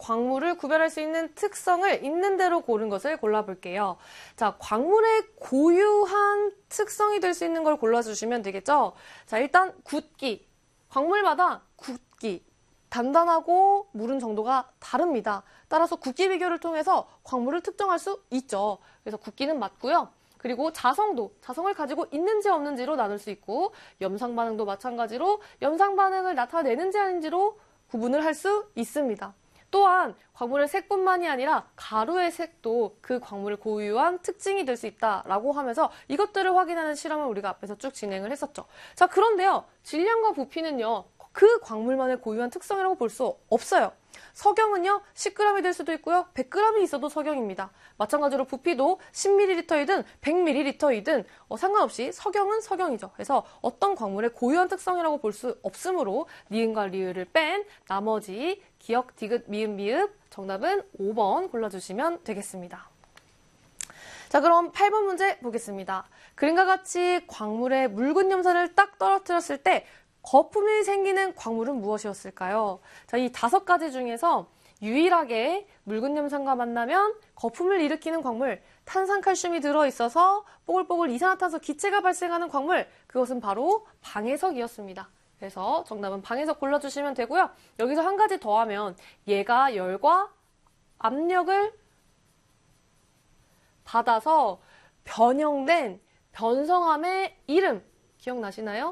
광물을 구별할 수 있는 특성을 있는 대로 고른 것을 골라볼게요. 자, 광물의 고유한 특성이 될 수 있는 걸 골라주시면 되겠죠? 자, 일단 굳기. 광물마다 굳기, 단단하고 무른 정도가 다릅니다. 따라서 굳기 비교를 통해서 광물을 특정할 수 있죠. 그래서 굳기는 맞고요. 그리고 자성도, 자성을 가지고 있는지 없는지로 나눌 수 있고, 염상 반응도 마찬가지로 염상 반응을 나타내는지 아닌지로 구분을 할 수 있습니다. 또한 광물의 색뿐만이 아니라 가루의 색도 그 광물의 고유한 특징이 될 수 있다라고 하면서 이것들을 확인하는 실험을 우리가 앞에서 쭉 진행을 했었죠. 자, 그런데요, 질량과 부피는요, 그 광물만의 고유한 특성이라고 볼 수 없어요. 석영은요, 10g이 될 수도 있고요, 100g이 있어도 석영입니다. 마찬가지로 부피도 10ml이든 100ml이든 상관없이 석영은 석영이죠. 그래서 어떤 광물의 고유한 특성이라고 볼 수 없으므로 니은과 리을을 뺀 나머지 기역, 디귿, 미음, 미읍 정답은 5번 골라주시면 되겠습니다. 자, 그럼 8번 문제 보겠습니다. 그림과 같이 광물의 묽은 염산을 딱 떨어뜨렸을 때 거품이 생기는 광물은 무엇이었을까요? 자, 이 5가지 중에서 유일하게 묽은 염산과 만나면 거품을 일으키는 광물, 탄산칼슘이 들어있어서 뽀글뽀글 이산화탄소 기체가 발생하는 광물, 그것은 바로 방해석이었습니다. 그래서 정답은 방해석 골라주시면 되고요. 여기서 한 가지 더하면 얘가 열과 압력을 받아서 변형된 변성암의 이름 기억나시나요?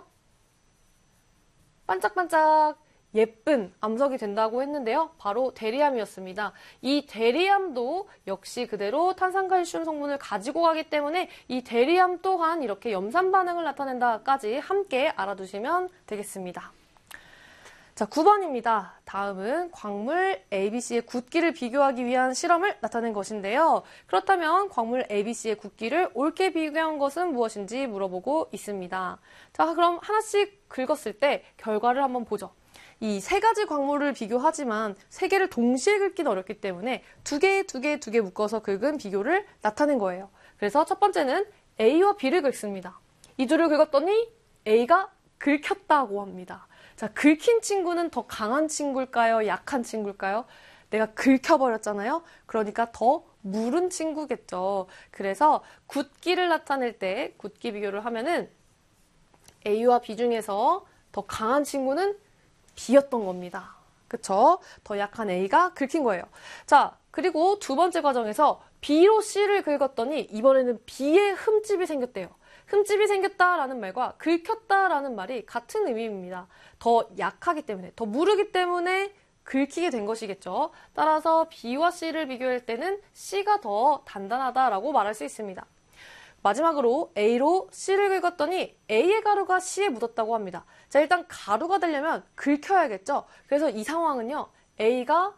반짝반짝 예쁜 암석이 된다고 했는데요. 바로 데리암이었습니다. 이 데리암도 역시 그대로 탄산칼슘 성분을 가지고 가기 때문에 이 데리암 또한 이렇게 염산 반응을 나타낸다까지 함께 알아두시면 되겠습니다. 자, 9번입니다. 다음은 광물 ABC의 굳기를 비교하기 위한 실험을 나타낸 것인데요. 그렇다면 광물 ABC의 굳기를 옳게 비교한 것은 무엇인지 물어보고 있습니다. 자, 그럼 하나씩 긁었을 때 결과를 한번 보죠. 이 3가지 광물을 비교하지만 3개를 동시에 긁기는 어렵기 때문에 2개 묶어서 긁은 비교를 나타낸 거예요. 그래서 첫 번째는 A와 B를 긁습니다. 이 둘을 긁었더니 A가 긁혔다고 합니다. 자, 긁힌 친구는 더 강한 친구일까요? 약한 친구일까요? 내가 긁혀버렸잖아요? 그러니까 더 무른 친구겠죠. 그래서 굳기를 나타낼 때 굳기 비교를 하면은 A와 B 중에서 더 강한 친구는 B였던 겁니다. 그쵸? 더 약한 A가 긁힌 거예요. 자, 그리고 두 번째 과정에서 B로 C를 긁었더니 이번에는 B에 흠집이 생겼대요. 흠집이 생겼다라는 말과 긁혔다라는 말이 같은 의미입니다. 더 약하기 때문에, 더 무르기 때문에 긁히게 된 것이겠죠. 따라서 B와 C를 비교할 때는 C가 더 단단하다라고 말할 수 있습니다. 마지막으로 A로 C를 긁었더니 A의 가루가 C에 묻었다고 합니다. 자, 일단 가루가 되려면 긁혀야겠죠. 그래서 이 상황은요, A가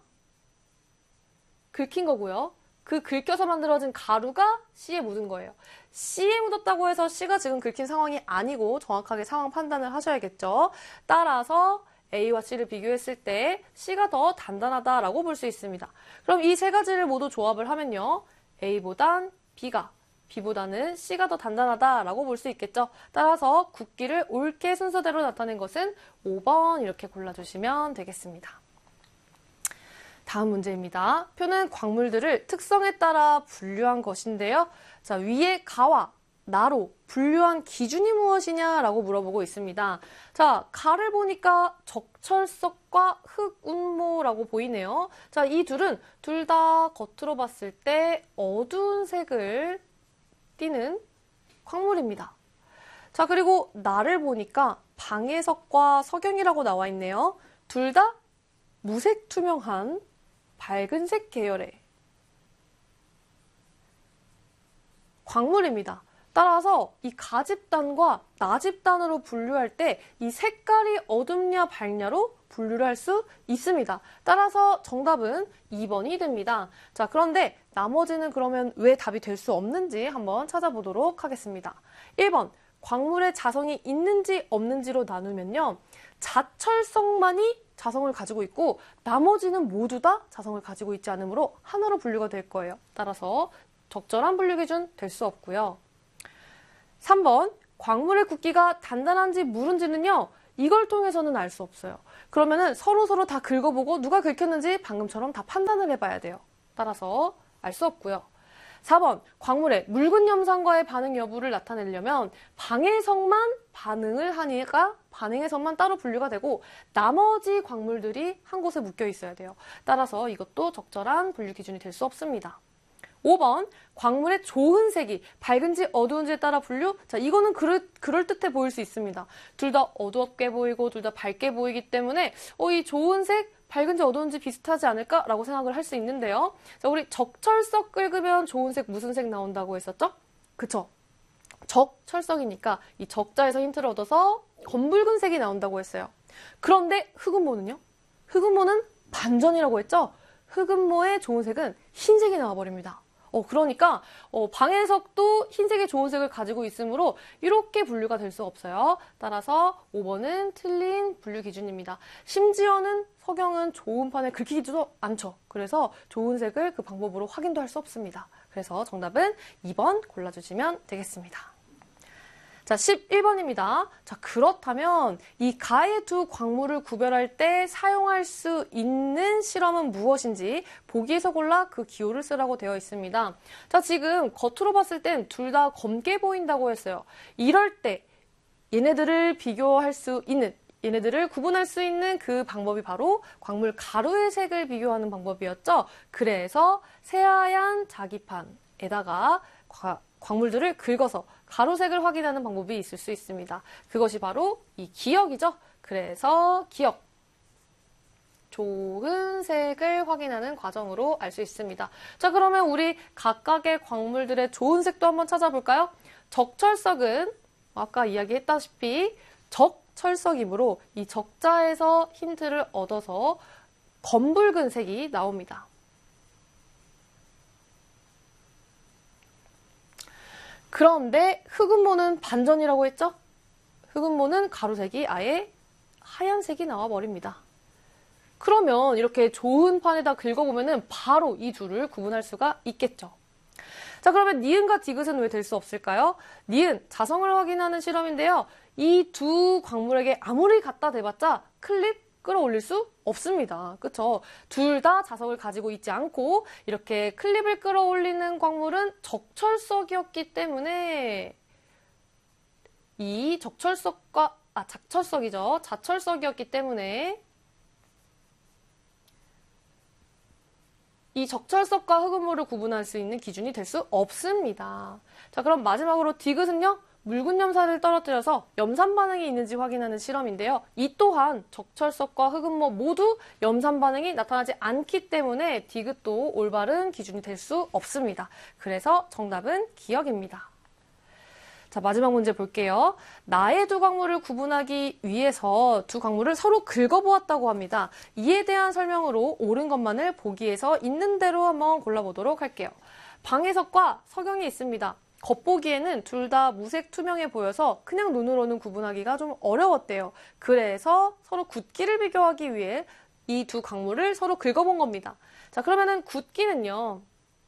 긁힌 거고요. 그 긁혀서 만들어진 가루가 C에 묻은 거예요. C에 묻었다고 해서 C가 지금 긁힌 상황이 아니고 정확하게 상황 판단을 하셔야겠죠. 따라서 A와 C를 비교했을 때 C가 더 단단하다라고 볼 수 있습니다. 그럼 이 3가지를 모두 조합을 하면요, A보단 B가, B보다는 C가 더 단단하다라고 볼 수 있겠죠. 따라서 굳기를 옳게 순서대로 나타낸 것은 5번 이렇게 골라주시면 되겠습니다. 다음 문제입니다. 표는 광물들을 특성에 따라 분류한 것인데요. 자, 위에 가와 나로 분류한 기준이 무엇이냐라고 물어보고 있습니다. 자, 가를 보니까 적철석과 흑운모라고 보이네요. 자, 이 둘은 둘 다 겉으로 봤을 때 어두운 색을 띠는 광물입니다. 자, 그리고 나를 보니까 방해석과 석영이라고 나와 있네요. 둘 다 무색 투명한 밝은색 계열의 광물입니다. 따라서 이 가집단과 나집단으로 분류할 때 이 색깔이 어둡냐 밝냐로 분류를 할 수 있습니다. 따라서 정답은 2번이 됩니다. 자, 그런데 나머지는 그러면 왜 답이 될 수 없는지 한번 찾아보도록 하겠습니다. 1번, 광물의 자성이 있는지 없는지로 나누면요, 자철성만이 자성을 가지고 있고 나머지는 모두 다 자성을 가지고 있지 않으므로 하나로 분류가 될 거예요. 따라서 적절한 분류 기준 될 수 없고요. 3번, 광물의 굳기가 단단한지 무른지는요, 이걸 통해서는 알 수 없어요. 그러면은 서로 다 긁어보고 누가 긁혔는지 방금처럼 다 판단을 해봐야 돼요. 따라서 알 수 없고요. 4번, 광물의 묽은 염산과의 반응 여부를 나타내려면 방해석만 반응을 하니까 반응해석만 따로 분류가 되고 나머지 광물들이 한 곳에 묶여 있어야 돼요. 따라서 이것도 적절한 분류 기준이 될 수 없습니다. 5번, 광물의 좋은 색이 밝은지 어두운지에 따라 분류? 자, 이거는 그럴듯해 보일 수 있습니다. 둘 다 어두웠게 보이고 둘 다 밝게 보이기 때문에 이 좋은 색, 밝은지 어두운지 비슷하지 않을까라고 생각을 할 수 있는데요. 자, 우리 적철석 긁으면 좋은 색 무슨 색 나온다고 했었죠? 그쵸? 적철석이니까 이 적자에서 힌트를 얻어서 검붉은 색이 나온다고 했어요. 그런데 흑은모는요? 흑은모는 반전이라고 했죠? 흑은모의 좋은 색은 흰색이 나와버립니다. 그러니까 방해석도 흰색의 좋은 색을 가지고 있으므로 이렇게 분류가 될 수 없어요. 따라서 5번은 틀린 분류 기준입니다. 심지어는 석영은 좋은 판에 긁히지도 않죠. 그래서 좋은 색을 그 방법으로 확인도 할 수 없습니다. 그래서 정답은 2번 골라주시면 되겠습니다. 자, 11번입니다. 자, 그렇다면 이 가의 두 광물을 구별할 때 사용할 수 있는 실험은 무엇인지 보기에서 골라 그 기호를 쓰라고 되어 있습니다. 자, 지금 겉으로 봤을 땐 둘 다 검게 보인다고 했어요. 이럴 때 얘네들을 비교할 수 있는, 얘네들을 구분할 수 있는 그 방법이 바로 광물 가루의 색을 비교하는 방법이었죠. 그래서 새하얀 자기판에다가 광물들을 긁어서 가루색을 확인하는 방법이 있을 수 있습니다. 그것이 바로 이 기역이죠. 그래서 기역, 좋은 색을 확인하는 과정으로 알 수 있습니다. 자, 그러면 우리 각각의 광물들의 좋은 색도 한번 찾아볼까요? 적철석은 아까 이야기했다시피 적철석이므로 이 적자에서 힌트를 얻어서 검붉은 색이 나옵니다. 그런데 흑은모는 반전이라고 했죠? 흑은모는 가루색이 아예 하얀색이 나와버립니다. 그러면 이렇게 좋은 판에다 긁어보면 바로 이 둘을 구분할 수가 있겠죠. 자, 그러면 니은과 디귿은 왜 될 수 없을까요? 니은, 자성을 확인하는 실험인데요. 이 두 광물에게 아무리 갖다 대봤자 클립 끌어올릴 수 없습니다. 그쵸? 둘 다 자석을 가지고 있지 않고 이렇게 클립을 끌어올리는 광물은 적철석이었기 때문에 이 작철석이죠. 자철석이었기 때문에 이 적철석과 흑은모를 구분할 수 있는 기준이 될 수 없습니다. 자, 그럼 마지막으로 디귿은요? 묽은 염산을 떨어뜨려서 염산 반응이 있는지 확인하는 실험인데요. 이 또한 적철석과 흑은모 모두 염산 반응이 나타나지 않기 때문에 디귿도 올바른 기준이 될 수 없습니다. 그래서 정답은 기역입니다. 자, 마지막 문제 볼게요. 나의 두 광물을 구분하기 위해서 두 광물을 서로 긁어보았다고 합니다. 이에 대한 설명으로 옳은 것만을 보기에서 있는 대로 한번 골라보도록 할게요. 방해석과 석영이 있습니다. 겉보기에는 둘 다 무색 투명해 보여서 그냥 눈으로는 구분하기가 좀 어려웠대요. 그래서 서로 굵기를 비교하기 위해 이 두 광물을 서로 긁어본 겁니다. 자, 그러면은 굵기는요.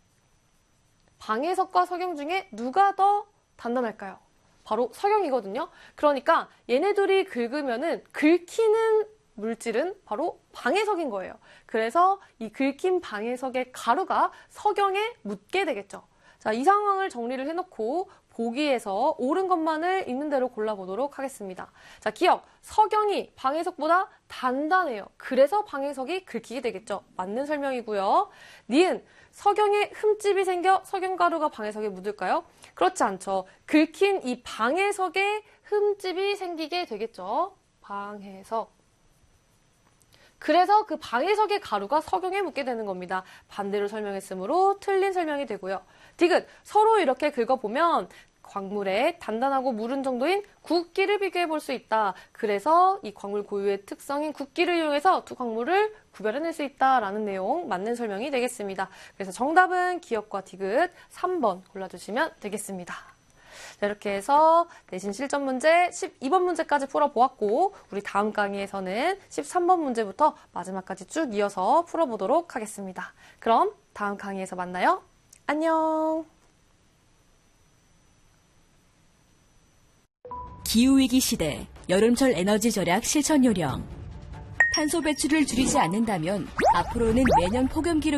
방해석과 석영 중에 누가 더 단단할까요? 바로 석영이거든요. 그러니까 얘네 둘이 긁으면은 긁히는 물질은 바로 방해석인 거예요. 그래서 이 긁힌 방해석의 가루가 석영에 묻게 되겠죠. 자, 이 상황을 정리를 해놓고 보기에서 옳은 것만을 있는 대로 골라보도록 하겠습니다. 자, 기억, 석영이 방해석보다 단단해요. 그래서 방해석이 긁히게 되겠죠. 맞는 설명이고요. 니은, 석영에 흠집이 생겨 석영가루가 방해석에 묻을까요? 그렇지 않죠. 긁힌 이 방해석에 흠집이 생기게 되겠죠. 방해석. 그래서 그 방해석의 가루가 석영에 묻게 되는 겁니다. 반대로 설명했으므로 틀린 설명이 되고요. 디귿, 서로 이렇게 긁어보면 광물의 단단하고 무른 정도인 굵기를 비교해 볼 수 있다. 그래서 이 광물 고유의 특성인 굵기를 이용해서 두 광물을 구별해낼 수 있다라는 내용 맞는 설명이 되겠습니다. 그래서 정답은 기역과 디귿 3번 골라주시면 되겠습니다. 자, 이렇게 해서 내신 실전 문제 12번 문제까지 풀어보았고 우리 다음 강의에서는 13번 문제부터 마지막까지 쭉 이어서 풀어보도록 하겠습니다. 그럼 다음 강의에서 만나요. 안녕. 기후위기 시대 여름철 에너지 절약 실천 요령. 탄소 배출을 줄이지 않는다면 앞으로는 매년 폭염 기록이